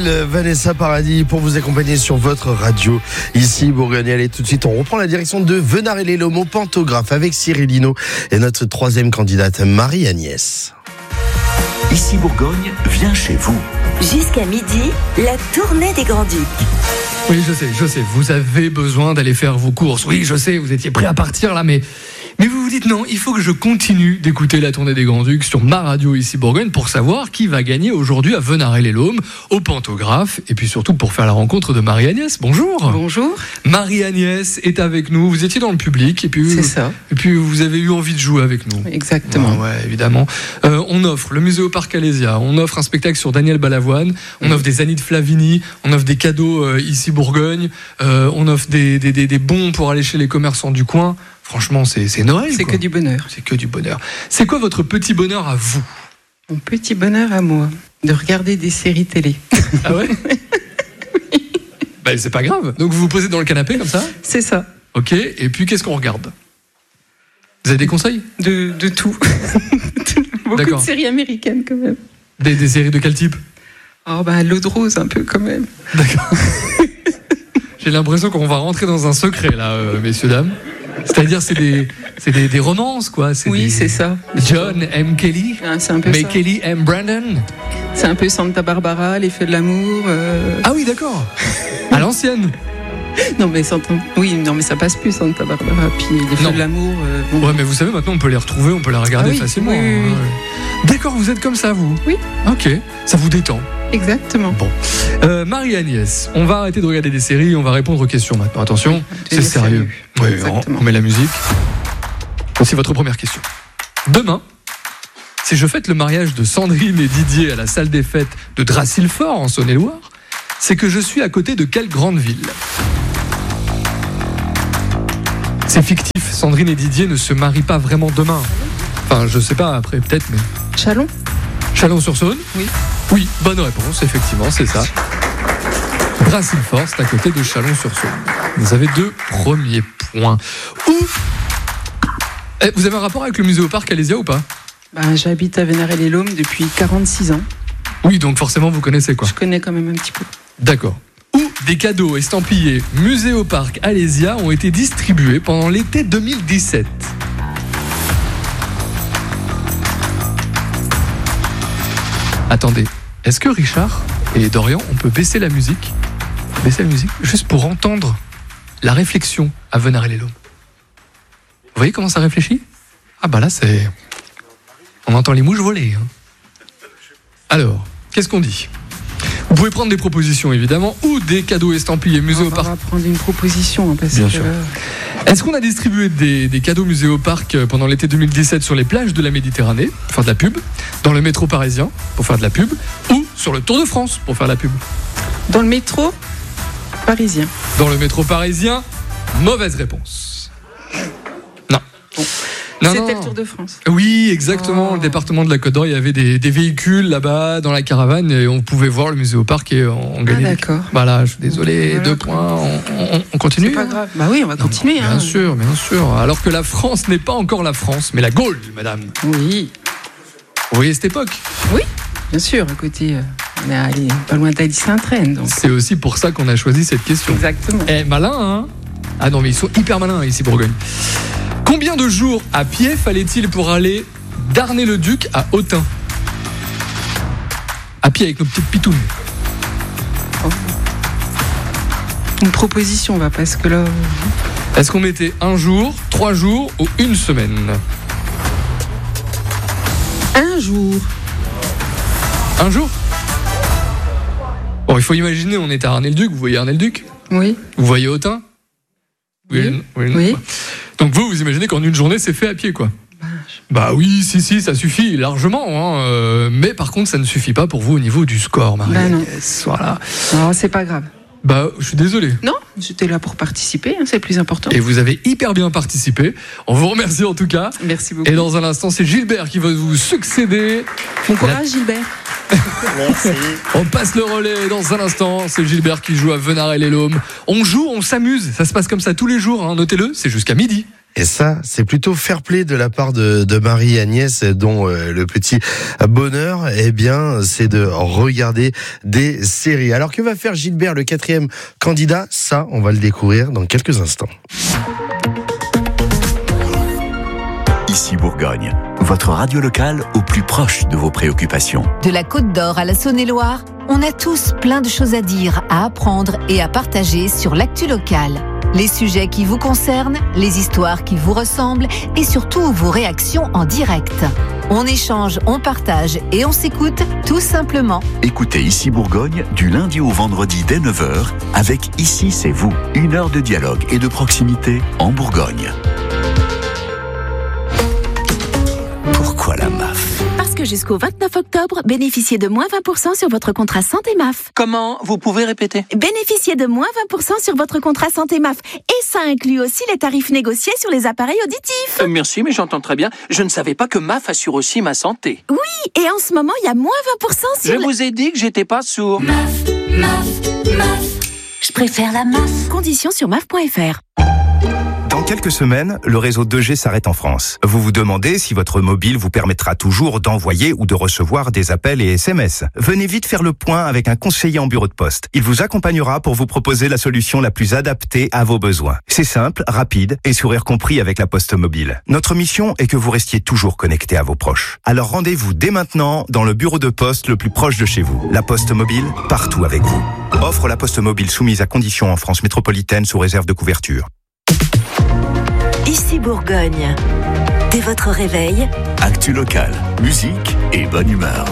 Hill, Vanessa Paradis pour vous accompagner sur votre radio. Ici, Bourgogne. Allez, tout de suite, on reprend la direction de Venarey-les-Lômes au Pantographe avec Cyril Hinault et notre troisième candidate, Marie-Agnès. Ici Bourgogne, viens chez vous. Jusqu'à midi, la tournée des Grands-Ducs. Oui, je sais, vous avez besoin d'aller faire vos courses. Oui, je sais, vous étiez prêt à partir là, mais vous vous dites non, il faut que je continue d'écouter la tournée des Grands-Ducs sur ma radio ici Bourgogne pour savoir qui va gagner aujourd'hui à Venarey-les-Lômes, au Pantographe, et puis surtout pour faire la rencontre de Marie-Agnès. Bonjour. Bonjour. Marie-Agnès est avec nous, vous étiez dans le public, et puis c'est ça. Et puis vous avez eu envie de jouer avec nous. Exactement. Ouais, évidemment. On offre le musée au Parc Alésia, on offre un spectacle sur Daniel Balavoine, on offre des Annie de Flavini, on offre des cadeaux ici Bourgogne, on offre des bons pour aller chez les commerçants du coin. Franchement, c'est Noël. C'est quoi. que du bonheur. C'est que du bonheur. C'est quoi votre petit bonheur à vous ? Mon petit bonheur à moi, de regarder des séries télé. Ah ouais ? C'est pas grave. Donc vous vous posez dans le canapé comme ça ? C'est ça. Ok, et puis qu'est-ce qu'on regarde ? Vous avez des conseils ? De tout. Beaucoup D'accord. de séries américaines quand même. Des séries de quel type ? L'eau de rose un peu quand même. D'accord. J'ai l'impression qu'on va rentrer dans un secret là, messieurs, dames. C'est-à-dire, c'est des romances, quoi. C'est ça. John M. Kelly. C'est un peu Mais ça. Kelly M. Brandon. C'est un peu Santa Barbara, les feux de l'amour. Ah oui, d'accord. À l'ancienne. Non mais ça passe plus Santa Barbara. Puis les feux de l'amour. Bon. Ouais, mais vous savez, maintenant on peut les retrouver, on peut les regarder facilement. Oui. Ouais. D'accord, vous êtes comme ça, vous ? Oui. Ok, ça vous détend. Exactement. Bon. Marie-Agnès, on va arrêter de regarder des séries, on va répondre aux questions maintenant. Attention, c'est sérieux. Oui, on met la musique. Voici votre première question. Demain, si je fête le mariage de Sandrine et Didier à la salle des fêtes de Dracilfort en Saône-et-Loire, c'est que je suis à côté de quelle grande ville ? C'est fictif, Sandrine et Didier ne se marient pas vraiment demain. Enfin, je sais pas, après peut-être, mais... Chalon ? Chalon-sur-Saône ? Oui. Oui, bonne réponse, effectivement, c'est ça. Dracilfort, c'est à côté de Chalon-sur-Saône. Vous avez 2 premiers points. Vous avez un rapport avec le musée au Parc Alésia ou pas ? J'habite à Venarey-les-Lômes depuis 46 ans. Oui, donc forcément vous connaissez quoi ? Je connais quand même un petit peu. D'accord. Où des cadeaux estampillés musée au Parc Alésia ont été distribués pendant l'été 2017 ? Attendez, est-ce que Richard et Dorian, on peut baisser la musique juste pour entendre la réflexion à Venarey-les-Lômes ? Vous voyez comment ça réfléchit ? Là c'est... On entend les mouches voler. Alors, qu'est-ce qu'on dit ? Vous pouvez prendre des propositions évidemment ou des cadeaux estampillés musée au parc. On va prendre une proposition parce Bien que... sûr. Est-ce qu'on a distribué des cadeaux musée au parc pendant l'été 2017 sur les plages de la Méditerranée pour faire de la pub, dans le métro parisien pour faire de la pub ou sur le Tour de France pour faire de la pub ? Dans le métro parisien. Dans le métro parisien, mauvaise réponse. Non. Bon. C'était le Tour de France. Oui, exactement. Le département de la Côte d'Or, il y avait des véhicules là-bas dans la caravane et on pouvait voir le musée au parc et on gagnait. D'accord. Voilà, je suis désolé, 2 points. On continue. C'est pas grave. Oui, on va continuer. Bien sûr. Alors que la France n'est pas encore la France, mais la Gaule, madame. Oui. Vous voyez cette époque ? Oui, bien sûr. À côté, on est allé pas loin d'Alice Saint-Traine. Donc. C'est aussi pour ça qu'on a choisi cette question. Exactement. Malin, hein ? Ah non, mais ils sont hyper malins ici, Bourgogne. Combien de jours à pied fallait-il pour aller d'Arnay-le-Duc à Autun ? À pied avec nos petites pitounes. Une proposition, parce que là... Est-ce qu'on mettait 1 jour, 3 jours ou 1 semaine ? 1 jour. 1 jour ? Bon, il faut imaginer, on est à Arnay-le-Duc. Vous voyez Arnay-le-Duc ? Oui. Vous voyez Autun ? Oui. Donc vous imaginez qu'en 1 journée, c'est fait à pied, quoi. Oui, si, ça suffit largement. Mais par contre, ça ne suffit pas pour vous au niveau du score, Marie. Non. Voilà. Non, c'est pas grave. Je suis désolé. Non, j'étais là pour participer, c'est le plus important. Et vous avez hyper bien participé. On vous remercie en tout cas. Merci beaucoup. Et dans un instant, c'est Gilbert qui va vous succéder. Bon courage, Gilbert. Merci. On passe le relais dans un instant. C'est Gilbert qui joue à Venarey-les-Lômes. On joue, on s'amuse. Ça se passe comme ça tous les jours. Notez-le, c'est jusqu'à midi. Et ça, c'est plutôt fair play de la part de Marie et Agnès, dont le petit bonheur, c'est de regarder des séries. Alors que va faire Gilbert, le 4e candidat? Ça, on va le découvrir dans quelques instants. Ici Bourgogne, votre radio locale au plus proche de vos préoccupations. De la Côte d'Or à la Saône-et-Loire, on a tous plein de choses à dire, à apprendre et à partager sur l'actu locale. Les sujets qui vous concernent, les histoires qui vous ressemblent et surtout vos réactions en direct. On échange, on partage et on s'écoute tout simplement. Écoutez Ici Bourgogne du lundi au vendredi dès 9h avec Ici c'est vous. 1 heure de dialogue et de proximité en Bourgogne. Pourquoi la MAF? Parce que jusqu'au 29 octobre, bénéficiez de moins 20% sur votre contrat santé MAF. Comment? Vous pouvez répéter? Bénéficiez de moins 20% sur votre contrat santé MAF. Et ça inclut aussi les tarifs négociés sur les appareils auditifs. Merci, mais j'entends très bien. Je ne savais pas que MAF assure aussi ma santé. Oui, et en ce moment, il y a moins 20% sur... Je vous ai dit que j'étais pas sourd. MAF. Je préfère la MAF. Conditions sur MAF.fr. Dans quelques semaines, le réseau 2G s'arrête en France. Vous vous demandez si votre mobile vous permettra toujours d'envoyer ou de recevoir des appels et SMS. Venez vite faire le point avec un conseiller en bureau de poste. Il vous accompagnera pour vous proposer la solution la plus adaptée à vos besoins. C'est simple, rapide et sourire compris avec la Poste Mobile. Notre mission est que vous restiez toujours connecté à vos proches. Alors rendez-vous dès maintenant dans le bureau de poste le plus proche de chez vous. La Poste Mobile, partout avec vous. Offre la Poste Mobile soumise à conditions en France métropolitaine sous réserve de couverture. Ici Bourgogne. Dès votre réveil, Actu locale, musique et bonne humeur.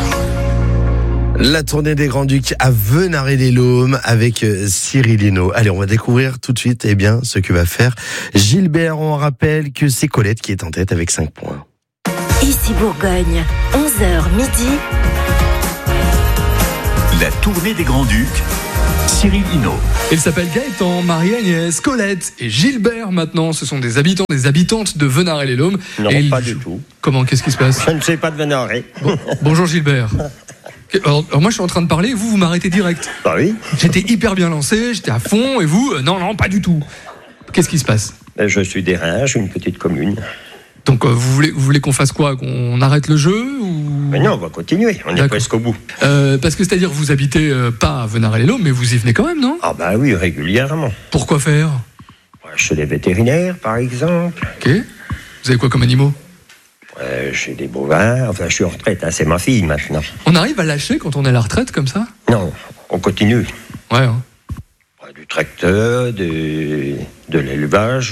La tournée des Grands-Ducs à Venarey-les-Laumes avec Cyril Hinault. Allez, on va découvrir tout de suite ce que va faire Gilbert. On rappelle que c'est Colette qui est en tête avec 5 points. Ici Bourgogne, 11h midi. La tournée des Grands-Ducs, Cyril Hinault. Il s'appelle Gaëtan, Marie-Agnès, Colette et Gilbert maintenant. Ce sont des habitants, des habitantes de Venarey-les-Laumes. Non, pas du tout. Comment? Qu'est-ce qui se passe? Je ne sais pas de Venarey. Bonjour Gilbert. Alors moi je suis en train de parler, vous m'arrêtez direct. Bah oui. J'étais hyper bien lancé, j'étais à fond, et vous, non, pas du tout. Qu'est-ce qui se passe? Je suis d'Eringes, une petite commune. Donc vous voulez qu'on fasse quoi? Qu'on arrête le jeu ou... Mais non, on va continuer, on est presque au bout. Parce que c'est-à-dire vous habitez pas à Venarey-les-Laumes, mais vous y venez quand même, non? Ah bah oui, régulièrement. Pourquoi faire? Chez les vétérinaires, par exemple. Ok. Vous avez quoi comme animaux? J'ai des bovins, enfin je suis en retraite, c'est ma fille maintenant. On arrive à lâcher quand on est à la retraite comme ça? Non, on continue. Ouais. Hein. Du tracteur, de l'élevage,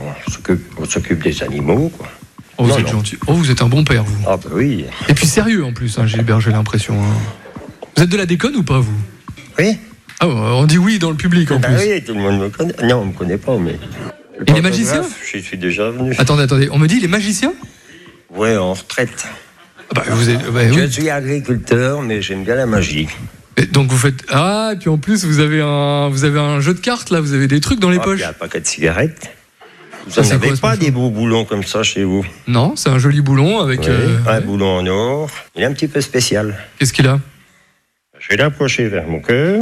on s'occupe des animaux, quoi. Oh, vous êtes gentil. Oh, vous êtes un bon père, vous. Ah bah oui. Et puis sérieux en plus, hein, Gilbert, j'ai l'impression. Hein. Vous êtes de la déconne ou pas, vous? Oui. Ah, on dit oui dans le public en plus. Oui, tout le monde me connaît. Non, on me connaît pas, mais... Et les magiciens? Je suis déjà venu. Attendez, on me dit les magiciens? Ouais, en retraite. Bah, Je suis agriculteur, mais j'aime bien la magie. Et donc vous faites... Ah, et puis en plus, vous avez un jeu de cartes, là, vous avez des trucs dans les poches. Il y a un paquet de cigarettes. Vous n'avez pas des beaux boulons comme ça chez vous? Non, c'est un joli boulon avec... un boulon en or. Il est un petit peu spécial. Qu'est-ce qu'il a? Je vais l'approcher vers mon cœur.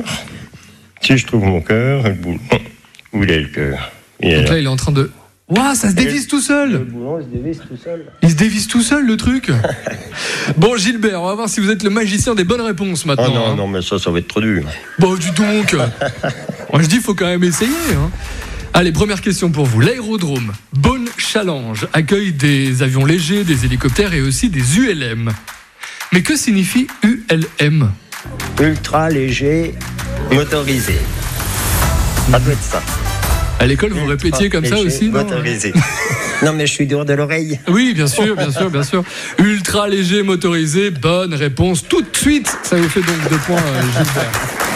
Si je trouve mon cœur, le boulon... Où il est le cœur? Donc là, il est en train de... Waouh, ça se dévisse tout seul! Le boulon se dévisse tout seul. Il se dévisse tout seul, le truc. Bon, Gilbert, on va voir si vous êtes le magicien des bonnes réponses maintenant. Oh non, non, mais ça va être trop dur. Bon, dis donc. Moi, je dis, il faut quand même essayer. Hein. Allez, première question pour vous. L'aérodrome Beaune Challenge accueille des avions légers, des hélicoptères et aussi des ULM. Mais que signifie ULM? Ultra léger motorisé. Ça doit être ça. À l'école, vous répétiez comme ça aussi, non? Motorisé. Non, mais je suis dur de l'oreille. Oui, bien sûr. Ultra léger motorisé, bonne réponse tout de suite. Ça vous fait donc 2 points, Gilbert.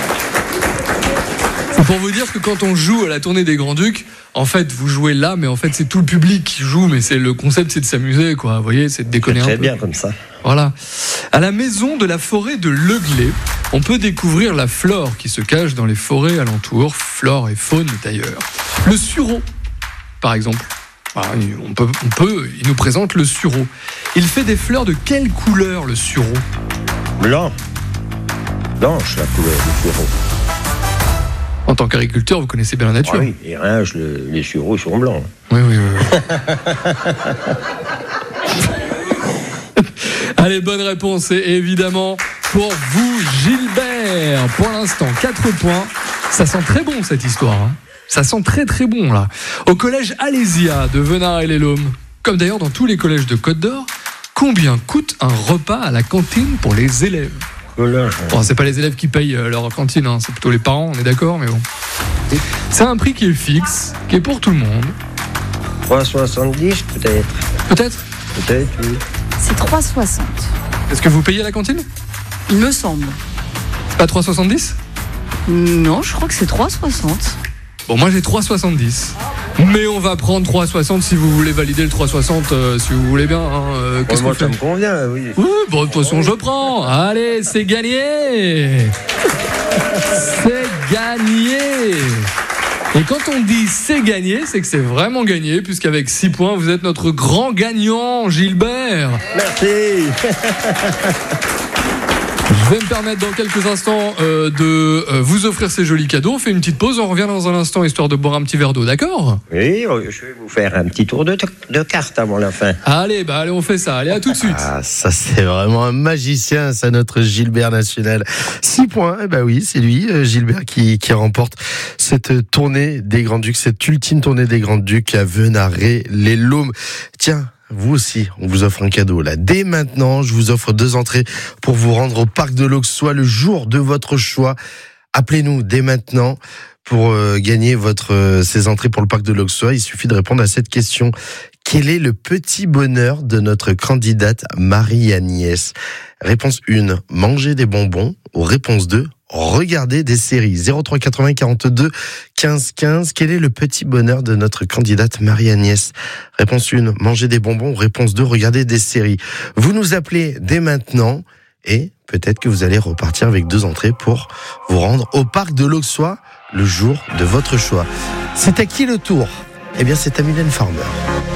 C'est pour vous dire que quand on joue à la tournée des Grands-Ducs, en fait, vous jouez là, mais en fait, c'est tout le public qui joue, mais le concept, c'est de s'amuser, quoi. Vous voyez, c'est de déconner un peu. Très bien comme ça. Voilà. À la maison de la forêt de Leglé, on peut découvrir la flore qui se cache dans les forêts alentours, flore et faune d'ailleurs. Le sureau, par exemple. Voilà, il nous présente le sureau. Il fait des fleurs de quelle couleur, le sureau? Blanc. Blanche, la couleur du sureau. tant qu'agriculteur, vous connaissez bien la nature. Ah oui, les ringes, les sureaux sont blancs. Oui. Allez, bonne réponse, et évidemment pour vous, Gilbert. Pour l'instant, 4 points. Ça sent très bon cette histoire. Hein. Ça sent très très bon là. Au collège Alésia de Venard-et-les-Laumes, comme d'ailleurs dans tous les collèges de Côte d'Or, combien coûte un repas à la cantine pour les élèves ? Bon, c'est pas les élèves qui payent leur cantine, hein, c'est plutôt les parents, on est d'accord, mais bon. C'est un prix qui est fixe, qui est pour tout le monde. 3,70 peut-être. Peut-être, oui. C'est 3,60. Est-ce que vous payez à la cantine ? Il me semble. Pas 3,70 ? Non, je crois que c'est 3,60. Bon, moi j'ai 3,70. Mais on va prendre 3,60 si vous voulez valider le 3,60, si vous voulez bien. Hein, qu'est-ce moi, qu'on fait ? ça me convient, oui. Oui, bon, de toute façon, je prends. Allez, c'est gagné. C'est gagné. Et quand on dit c'est gagné, c'est que c'est vraiment gagné, puisqu'avec 6 points, vous êtes notre grand gagnant, Gilbert. Merci. Je vais me permettre dans quelques instants de vous offrir ces jolis cadeaux. On fait une petite pause, on revient dans un instant, histoire de boire un petit verre d'eau, d'accord ? Oui, je vais vous faire un petit tour de cartes avant la fin. Allez, on fait ça. Allez, à tout de suite. Ah, ça c'est vraiment un magicien, ça, notre Gilbert national. 6 points, oui, c'est lui, Gilbert, qui remporte cette tournée des Grands-Ducs, cette ultime tournée des Grands-Ducs à Venaré-les-Laumes. Tiens, vous aussi, on vous offre un cadeau là. Dès maintenant, je vous offre 2 entrées pour vous rendre au parc de l'Auxois le jour de votre choix. Appelez-nous dès maintenant pour gagner ces entrées pour le parc de l'Auxois. Il suffit de répondre à cette question. Quel est le petit bonheur de notre candidate Marie-Agnès ? Réponse 1, manger des bonbons. Ou réponse 2, regarder des séries. 03 80 42 15 15. Quel est le petit bonheur de notre candidate Marie-Agnès ? Réponse 1, manger des bonbons. Réponse 2, regarder des séries. Vous nous appelez dès maintenant et peut-être que vous allez repartir avec 2 entrées pour vous rendre au parc de l'Auxois le jour de votre choix. C'est à qui le tour ? Eh bien, c'est à Mylène Farmer.